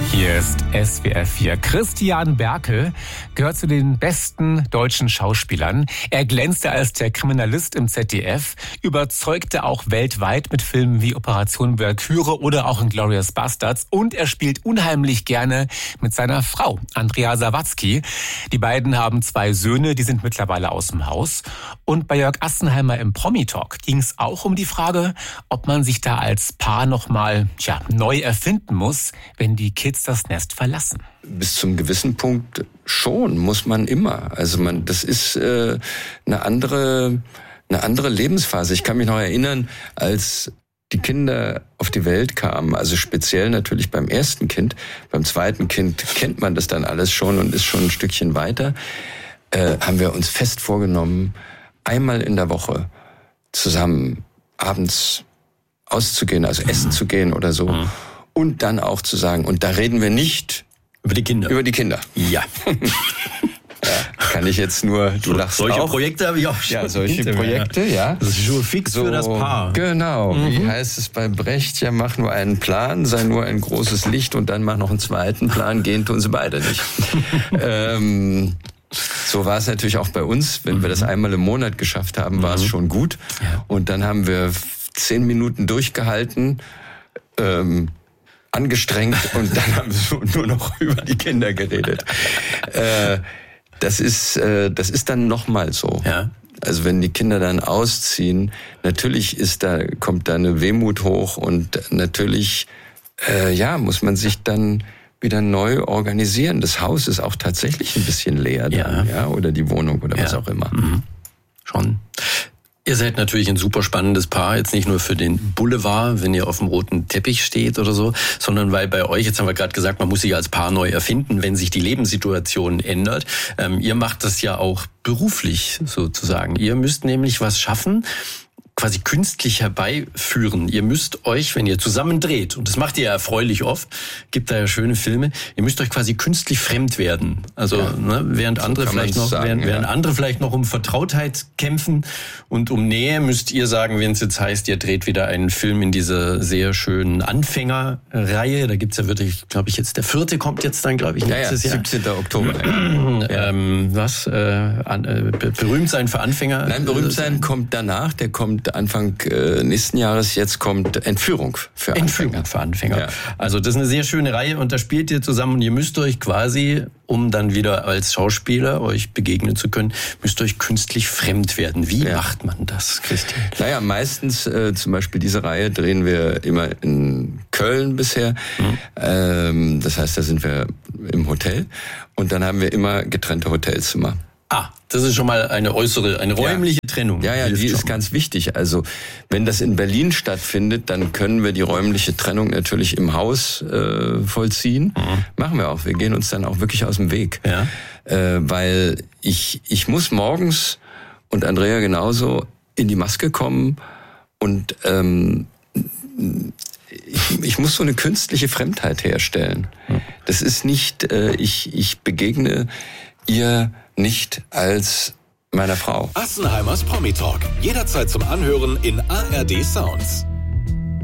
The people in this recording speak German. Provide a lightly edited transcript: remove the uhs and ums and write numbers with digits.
Hier ist SWR 4. Christian Berkel gehört zu den besten deutschen Schauspielern. Er glänzte als der Kriminalist im ZDF, überzeugte auch weltweit mit Filmen wie Operation Valkyrie oder auch Inglourious Basterds. Und er spielt unheimlich gerne mit seiner Frau, Andrea Sawatzki. Die beiden haben 2 Söhne, die sind mittlerweile aus dem Haus. Und bei Jörg Assenheimer im Promi-Talk ging es auch um die Frage, ob man sich da als Paar nochmal neu erfinden muss, wenn die Kids das Nest verlassen. Bis zum gewissen Punkt schon, muss man immer. Also das ist eine andere Lebensphase. Ich kann mich noch erinnern, als die Kinder auf die Welt kamen, also speziell natürlich beim ersten Kind. Beim zweiten Kind kennt man das dann alles schon und ist schon ein Stückchen weiter. Haben wir uns fest vorgenommen, einmal in der Woche zusammen abends auszugehen, also essen zu gehen oder so. Und dann auch zu sagen, und da reden wir nicht über die Kinder. Über die Kinder. Ja. Kann ich jetzt nur, du lachst solche auch. Projekte habe ich auch schon. Ja, solche Projekte, ja. Das ist schon fix für das Paar. Genau. Wie heißt es bei Brecht? Ja, mach nur einen Plan, sei nur ein großes Licht und dann mach noch einen zweiten Plan. Gehen tun sie beide nicht. So war es natürlich auch bei uns. Wenn wir das einmal im Monat geschafft haben, war es schon gut. Ja. Und dann haben wir 10 Minuten durchgehalten, angestrengt und dann haben wir nur noch über die Kinder geredet. Das ist dann nochmal so. Ja. Also wenn die Kinder dann ausziehen, natürlich kommt da eine Wehmut hoch und natürlich, muss man sich dann wieder neu organisieren. Das Haus ist auch tatsächlich ein bisschen leer dann, oder die Wohnung oder was auch immer. Schon. Ihr seid natürlich ein super spannendes Paar, jetzt nicht nur für den Boulevard, wenn ihr auf dem roten Teppich steht oder so, sondern weil bei euch, jetzt haben wir gerade gesagt, man muss sich als Paar neu erfinden, wenn sich die Lebenssituation ändert. Ihr macht das ja auch beruflich sozusagen. Ihr müsst nämlich was schaffen, quasi künstlich herbeiführen. Ihr müsst euch, wenn ihr zusammen dreht, und das macht ihr ja erfreulich oft, gibt da ja schöne Filme, ihr müsst euch quasi künstlich fremd werden. Also während andere vielleicht noch um Vertrautheit kämpfen und um Nähe, müsst ihr sagen, wenn es jetzt heißt, ihr dreht wieder einen Film in dieser sehr schönen Anfängerreihe. Da gibt's ja wirklich, glaube ich, jetzt der 4. kommt jetzt dann, glaube ich, nächstes Jahr. 17. Oktober. Berühmt sein für Anfänger? Nein, berühmt sein kommt danach, der kommt Anfang nächsten Jahres, jetzt kommt Entführung für Anfänger. Ja. Also das ist eine sehr schöne Reihe und da spielt ihr zusammen und ihr müsst euch quasi, um dann wieder als Schauspieler euch begegnen zu können, müsst euch künstlich fremd werden. Wie macht man das, Christian? Naja, meistens zum Beispiel diese Reihe drehen wir immer in Köln bisher. Das heißt, da sind wir im Hotel und dann haben wir immer getrennte Hotelzimmer. Das ist schon mal eine räumliche Trennung. Ja, die ist ganz wichtig. Also wenn das in Berlin stattfindet, dann können wir die räumliche Trennung natürlich im Haus vollziehen. Machen wir auch. Wir gehen uns dann auch wirklich aus dem Weg. Ja. Weil ich muss morgens, und Andrea genauso, in die Maske kommen und ich muss so eine künstliche Fremdheit herstellen. Das ist nicht, ich begegne ihr nicht als meiner Frau. Assenheimers Promi Talk. Jederzeit zum Anhören in ARD Sounds.